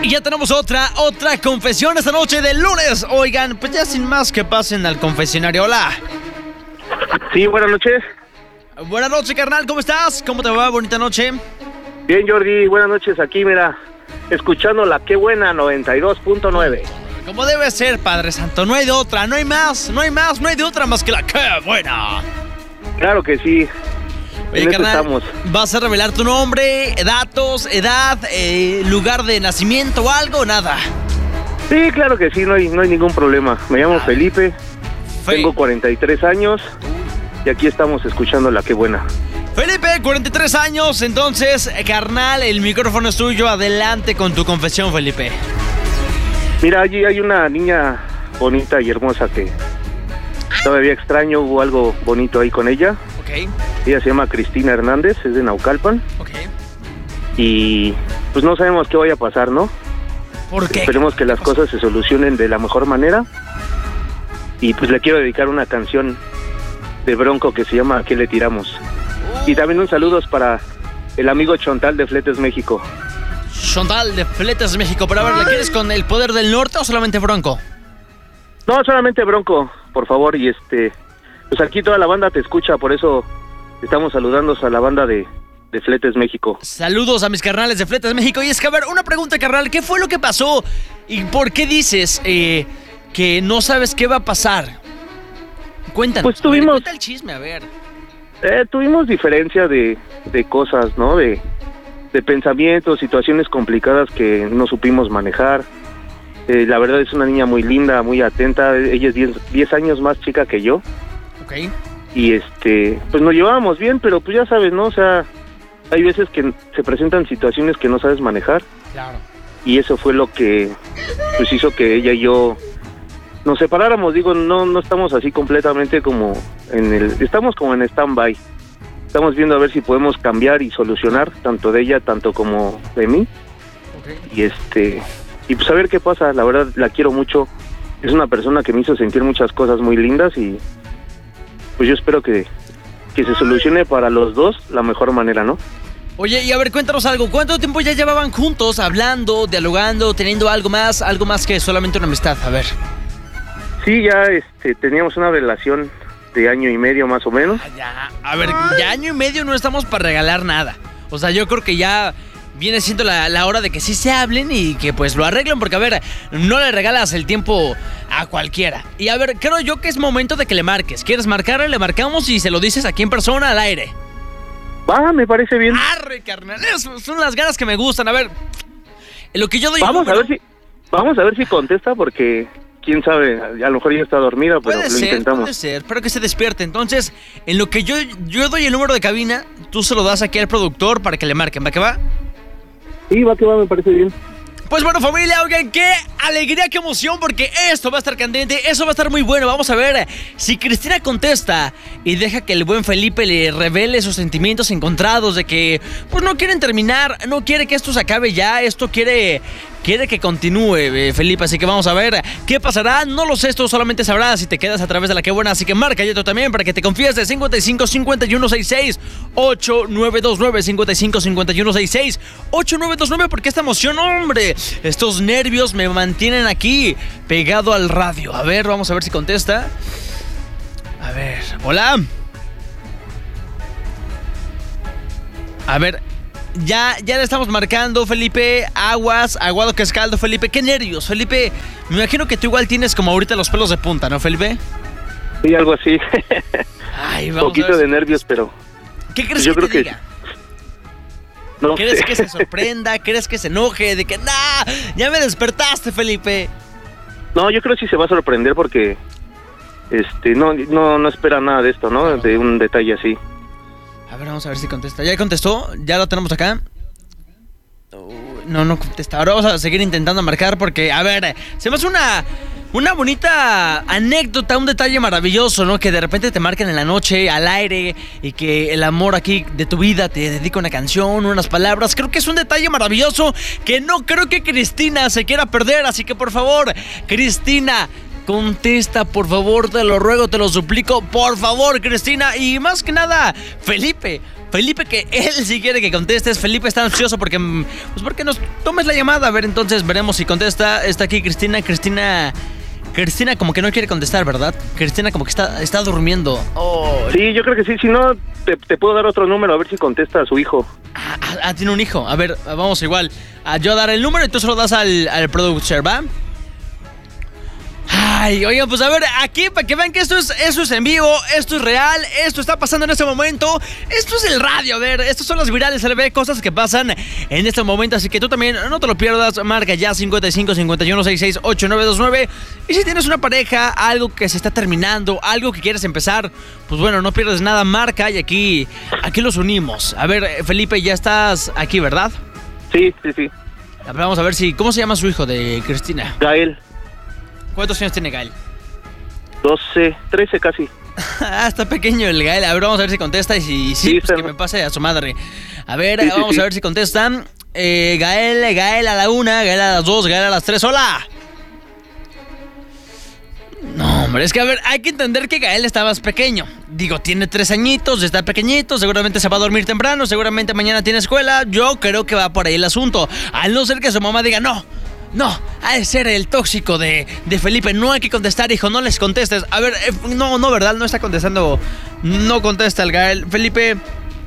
Y ya tenemos otra confesión esta noche de lunes. Oigan, pues ya sin más que pasen al confesionario. Hola. Sí, buenas noches. Buenas noches, carnal, ¿cómo estás? ¿Cómo te va? Bonita noche. Bien, Jordi, buenas noches. Aquí, mira, escuchando la Qué Buena 92.9. Como debe ser, Padre Santo, no hay de otra, no hay de otra más que la Qué Buena. Claro que sí. Oye, carnal, ¿vas a revelar tu nombre, datos, edad, lugar de nacimiento o algo? Nada. Sí, claro que sí, no hay ningún problema. Me llamo Felipe, tengo 43 años y aquí estamos escuchando la Qué Buena. Felipe, 43 años, entonces, carnal, el micrófono es tuyo. Adelante con tu confesión, Felipe. Mira, allí hay una niña bonita y hermosa que todavía extraño, hubo algo bonito ahí con ella. Ok. Ella se llama Cristina Hernández, es de Naucalpan. Ok. Y pues no sabemos qué vaya a pasar, ¿no? ¿Por qué? Esperemos que las cosas se solucionen de la mejor manera. Y pues le quiero dedicar una canción de Bronco que se llama ¿A qué le tiramos? Y también un saludo para el amigo Chontal de Fletes México. Chontal de Fletes México. Pero a ver, ¿la quieres con el poder del norte o solamente Bronco? No, solamente Bronco, por favor. Y pues aquí toda la banda te escucha, por eso estamos saludando a la banda de Fletes México. Saludos a mis carnales de Fletes México. Y es que, a ver, una pregunta, carnal, ¿qué fue lo que pasó? ¿Y por qué dices que no sabes qué va a pasar? Cuéntanos. Pues tuvimos... cuenta el chisme, a ver. Tuvimos diferencia de cosas, ¿no? De pensamientos, situaciones complicadas que no supimos manejar. La verdad es una niña muy linda, muy atenta. Ella es 10 años más chica que yo. Ok. Y pues nos llevábamos bien, pero pues ya sabes, ¿no? O sea, hay veces que se presentan situaciones que no sabes manejar. Claro. Y eso fue lo que pues hizo que ella y yo nos separáramos. Digo, no estamos así completamente como estamos como en stand-by. Estamos viendo a ver si podemos cambiar y solucionar, tanto de ella, tanto como de mí. Okay. Y pues a ver qué pasa. La verdad, la quiero mucho. Es una persona que me hizo sentir muchas cosas muy lindas y pues yo espero que se solucione para los dos la mejor manera, ¿no? Oye, y a ver, cuéntanos algo. ¿Cuánto tiempo ya llevaban juntos, hablando, dialogando, teniendo algo más que solamente una amistad? A ver. Sí, ya teníamos una relación de año y medio más o menos. Ya, a ver, ya año y medio no estamos para regalar nada. O sea, yo creo que ya viene siendo la hora de que sí se hablen y que pues lo arreglen, porque a ver, no le regalas el tiempo a cualquiera. Y a ver, creo yo que es momento de que le marques. ¿Quieres marcarle? Le marcamos y se lo dices aquí en persona al aire. Va, me parece bien. Arre, carnal, esas son las ganas que me gustan. A ver, en lo que yo doy... Vamos a ver si contesta, porque quién sabe, a lo mejor ya está dormida, pero lo intentamos. Puede ser, espero que se despierte. Entonces, en lo que yo doy el número de cabina, tú se lo das aquí al productor para que le marquen. ¿Va que va? Sí, va que va, me parece bien. Pues bueno, familia, oigan, qué alegría, qué emoción, porque esto va a estar candente, eso va a estar muy bueno. Vamos a ver si Cristina contesta y deja que el buen Felipe le revele sus sentimientos encontrados de que pues no quieren terminar, no quiere que esto se acabe ya, esto quiere que continúe, Felipe. Así que vamos a ver qué pasará. No lo sé, esto solamente sabrás si te quedas a través de la Qué Buena. Así que marca ya tú también para que te confíes de 55 51 66 8929 55 51 66 8929, porque esta emoción, hombre, estos nervios me mantienen aquí pegado al radio. A ver, vamos a ver si contesta. A ver, hola. A ver, ya le estamos marcando, Felipe. Aguado que es caldo, Felipe. Qué nervios, Felipe. Me imagino que tú igual tienes como ahorita los pelos de punta, ¿no, Felipe? Sí, algo así. Ay, un poquito de nervios, pero... ¿Qué crees yo que creo te que diga? No ¿Crees sé. que se sorprenda? ¿Crees que se enoje? De que, ya me despertaste, Felipe. No, yo creo que sí se va a sorprender porque no espera nada de esto, ¿no? De un detalle así. A ver, vamos a ver si contesta. ¿Ya contestó? ¿Ya lo tenemos acá? No contesta. Ahora vamos a seguir intentando marcar porque, a ver, se me hace una bonita anécdota, un detalle maravilloso, ¿no? Que de repente te marquen en la noche, al aire, y que el amor aquí de tu vida te dedica una canción, unas palabras. Creo que es un detalle maravilloso que no creo que Cristina se quiera perder. Así que, por favor, Cristina, contesta, por favor, te lo ruego, te lo suplico. Por favor, Cristina. Y más que nada, Felipe, Felipe, que él sí quiere que contestes. Felipe está ansioso porque nos tomes la llamada. A ver, entonces veremos si contesta. Está aquí Cristina como que no quiere contestar, ¿verdad? Cristina como que está durmiendo. Oh. Sí, yo creo que sí. Si no, te puedo dar otro número a ver si contesta a su hijo. Tiene un hijo. A ver, vamos igual. Yo a dar el número y tú se lo das al producer, ¿va? Ay, oigan, pues a ver, aquí para que vean que esto es en vivo, esto es real, esto está pasando en este momento, esto es el radio, a ver, estos son las virales, se le ve cosas que pasan en este momento, así que tú también no te lo pierdas, marca ya 55 51 66 8929, y si tienes una pareja, algo que se está terminando, algo que quieres empezar, pues bueno, no pierdes nada, marca y aquí los unimos. A ver, Felipe, ya estás aquí, ¿verdad? Sí. A ver, vamos a ver ¿cómo se llama su hijo de Cristina? Gael. ¿Cuántos años tiene Gael? 12, 13 casi. Está pequeño el Gael. A ver, vamos a ver si contesta. Y si sí, pues que me pase a su madre. A ver, vamos a ver si contestan. Gael a la 1, Gael a las 2, Gael a las 3. ¡Hola! No, hombre, es que a ver, hay que entender que Gael está más pequeño. Digo, tiene 3 añitos, está pequeñito, seguramente se va a dormir temprano, seguramente mañana tiene escuela. Yo creo que va por ahí el asunto. Al no ser que su mamá diga, no, ha de ser el tóxico de Felipe. No hay que contestar, hijo, no les contestes. A ver, no, ¿verdad? No está contestando. No contesta el Gael. Felipe,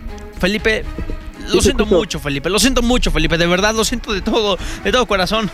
lo siento mucho, Felipe. De verdad, lo siento de todo corazón.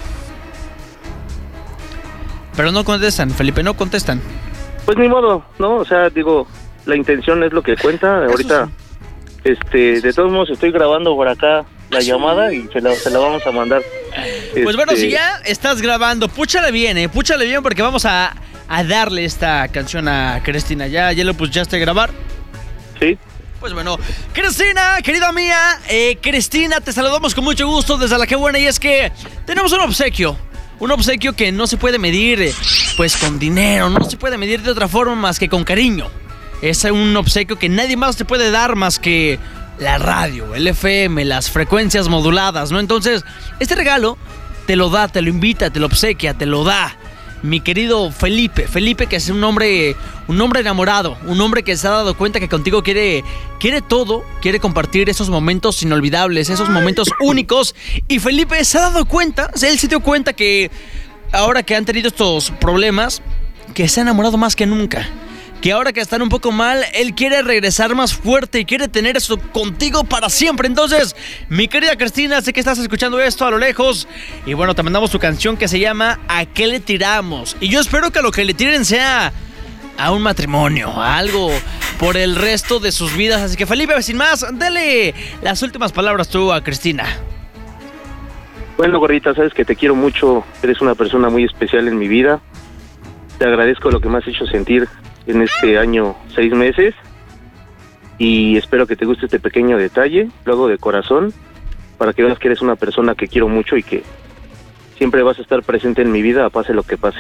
Pero no contestan, Felipe, no contestan. Pues ni modo, ¿no? O sea, digo, la intención es lo que cuenta. Ahorita, de todos modos estoy grabando por acá la llamada y se la vamos a mandar. Pues bueno, si ya estás grabando, púchale bien porque vamos a darle esta canción a Cristina. ¿Ya lo pusiste a grabar? Sí. Pues bueno, Cristina, querida mía, Cristina, te saludamos con mucho gusto desde La Qué Buena, y es que tenemos un obsequio que no se puede medir pues con dinero, no se puede medir de otra forma más que con cariño. Es un obsequio que nadie más te puede dar más que la radio, el FM, las frecuencias moduladas, ¿no? Entonces, este regalo te lo da, te lo invita, te lo obsequia, te lo da mi querido Felipe, que es un hombre enamorado, un hombre que se ha dado cuenta que contigo quiere todo, quiere compartir esos momentos inolvidables, esos momentos únicos. Y Felipe se ha dado cuenta, él se dio cuenta que ahora que han tenido estos problemas, que se ha enamorado más que nunca. Que ahora que están un poco mal, él quiere regresar más fuerte y quiere tener eso contigo para siempre. Entonces, mi querida Cristina, sé que estás escuchando esto a lo lejos. Y bueno, te mandamos tu canción que se llama ¿A qué le tiramos? Y yo espero que lo que le tiren sea a un matrimonio, a algo por el resto de sus vidas. Así que Felipe, sin más, dale las últimas palabras tú a Cristina. Bueno, gordita, sabes que te quiero mucho. Eres una persona muy especial en mi vida. Te agradezco lo que me has hecho sentir en este año 6 meses, y espero que te guste este pequeño detalle, luego de corazón, para que veas que eres una persona que quiero mucho y que siempre vas a estar presente en mi vida, pase lo que pase.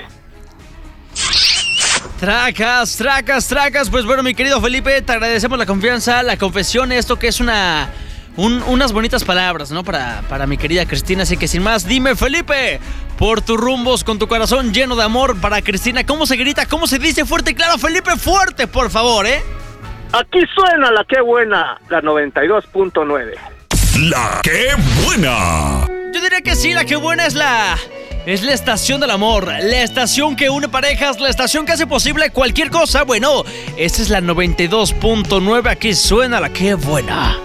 Tracas. Pues bueno, mi querido Felipe, te agradecemos la confianza, la confesión, esto que es unas bonitas palabras, ¿no? Para mi querida Cristina. Así que sin más, dime, Felipe, por tus rumbos, con tu corazón lleno de amor para Cristina, ¿cómo se grita? ¿Cómo se dice fuerte y claro? Felipe, fuerte, por favor, ¿eh? Aquí suena La Qué Buena, la 92.9. La Qué Buena. Yo diría que sí, La Qué Buena es la estación del amor, la estación que une parejas, la estación que hace posible cualquier cosa. Bueno, esta es la 92.9, aquí suena La Qué Buena.